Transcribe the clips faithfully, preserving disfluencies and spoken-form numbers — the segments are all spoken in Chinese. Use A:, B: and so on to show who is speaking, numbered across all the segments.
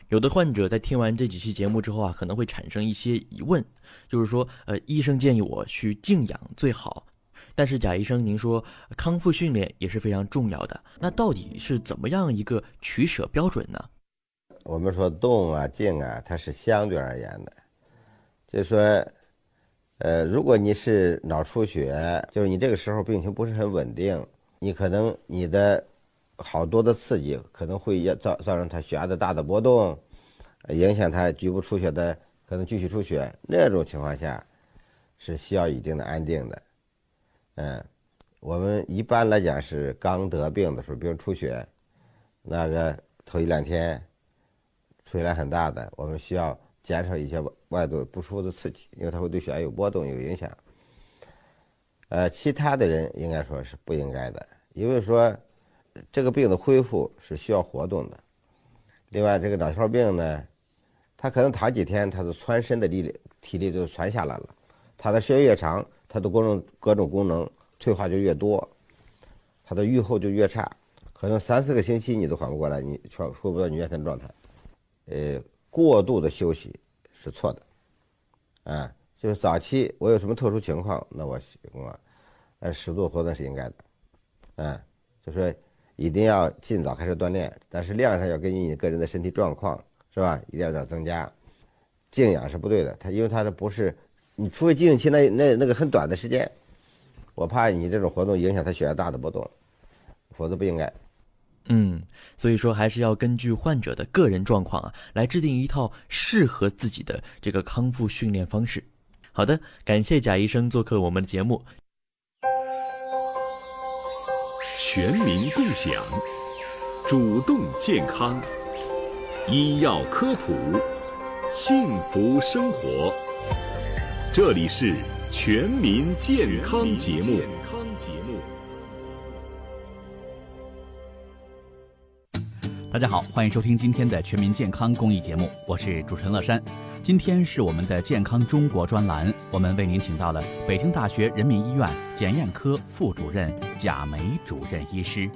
A: 有的患者在听完这几期节目之后啊，可能会产生一些疑问，就是说，呃，医生建议我去静养最好，但是贾医生您说康复训练也是非常重要的，那到底是怎么样一个取舍标准呢？
B: 我们说动啊静啊，它是相对而言的，就是说，呃，如果你是脑出血，就是你这个时候病情不是很稳定，你可能你的好多的刺激可能会造造成他血压的大的波动，影响他局部出血的可能继续出血，那种情况下是需要一定的安定的。嗯，我们一般来讲是刚得病的时候，比如出血，那个头一两天出血量很大的，我们需要减少一些外部不舒服的刺激，因为它会对血压有波动有影响。呃，其他的人应该说是不应该的，因为说这个病的恢复是需要活动的。另外，这个脑细胞病呢，它可能躺几天，它的蹿身的力量体力就蹿下来了，它的时间越长，它的各种各种功能退化就越多，它的愈后就越差，可能三四个星期你都缓不过来，你恢复不到你原先状态。呃，过度的休息是错的，啊，就是早期我有什么特殊情况，那我我呃适度活动是应该的，嗯，就说一定要尽早开始锻炼，但是量上要根据你个人的身体状况，是吧？一点点增加。静养是不对的，它因为它的不是，你除非静养期那那那个很短的时间，我怕你这种活动影响他血压大的波动，否则不应该。
A: 嗯，所以说还是要根据患者的个人状况啊，来制定一套适合自己的这个康复训练方式。好的，感谢贾医生做客我们的节目。
C: 全民共享，主动健康，医药科普，幸福生活。这里是全民健康节目。
D: 大家好，欢迎收听今天的全民健康公益节目，我是主持人乐山。今天是我们的健康中国专栏，我们为您请到了北京大学人民医院检验科副主任贾梅主任医师。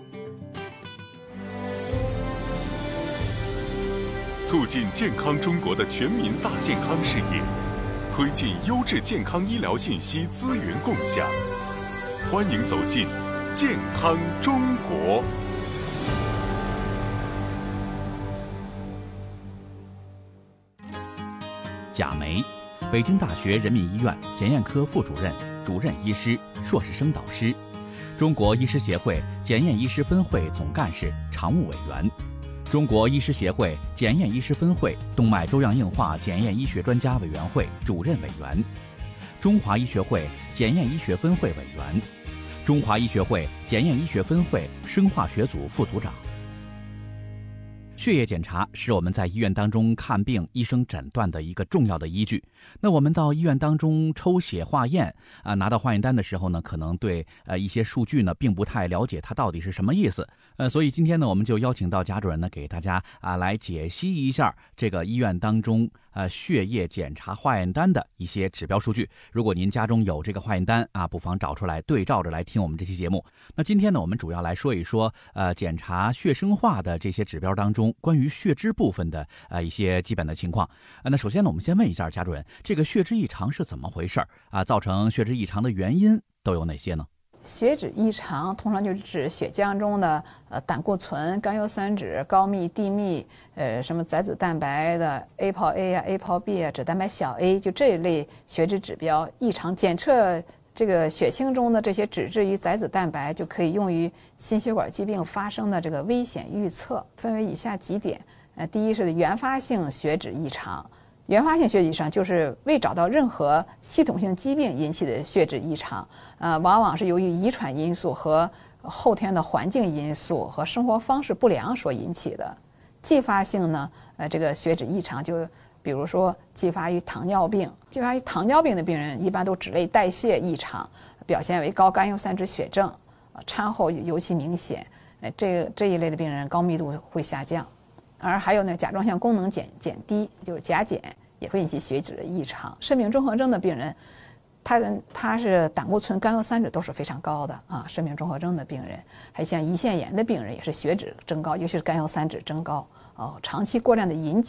E: 促进健康中国的全民大健康事业，推进优质健康医疗信息资源共享。欢迎走进健康中国。
D: 贾梅，北京大学人民医院检验科副主任、主任医师、硕士生导师，中国医师协会检验医师分会总干事、常务委员，中国医师协会检验医师分会动脉粥样硬化检验医学专家委员会主任委员，中华医学会检验医学分会委员，中华医学会检验医学分会生化学组副组长。血液检查是我们在医院当中看病医生诊断的一个重要的依据。那我们到医院当中抽血化验啊，拿到化验单的时候呢，可能对呃一些数据呢并不太了解它到底是什么意思。呃，所以今天呢，我们就邀请到贾主任呢给大家啊来解析一下这个医院当中呃血液检查化验单的一些指标数据。如果您家中有这个化验单啊，不妨找出来对照着来听我们这期节目。那今天呢，我们主要来说一说呃检查血生化的这些指标当中关于血脂部分的呃一些基本的情况。呃、那首先呢，我们先问一下贾主任，这个血脂异常是怎么回事啊？造成血脂异常的原因都有哪些呢？
F: 血脂异常通常就是指血浆中的呃胆固醇、甘油三酯、高密、低密，呃什么载脂蛋白的 A 泡 A 啊、A 泡 B 啊、脂蛋白小 a， 就这一类血脂指标异常。检测这个血清中的这些脂质与载脂蛋白，就可以用于心血管疾病发生的这个危险预测。分为以下几点，呃，第一是原发性血脂异常。原发性血脂异常就是未找到任何系统性疾病引起的血脂异常，呃，往往是由于遗传因素和后天的环境因素和生活方式不良所引起的。继发性呢，呃，这个血脂异常就比如说继发于糖尿病，继发于糖尿病的病人一般都脂类代谢异常，表现为高甘油三酯血症，呃，餐后尤其明显，呃，这个这一类的病人高密度会下降。而还有呢，甲状腺功能减减低，就是甲减，也会引起血脂的异常。肾病综合征的病人，他他是胆固醇、甘油三酯都是非常高的啊。肾病综合征的病人，还像胰腺炎的病人也是血脂增高，尤其是甘油三酯增高哦，长期过量的饮